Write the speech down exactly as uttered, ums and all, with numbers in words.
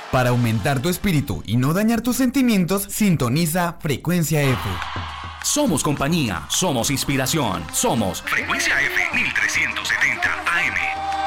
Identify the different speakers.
Speaker 1: Para aumentar tu espíritu y no dañar tus sentimientos, sintoniza Frecuencia F.
Speaker 2: Somos compañía, somos inspiración, somos Frecuencia F mil trescientos setenta A M.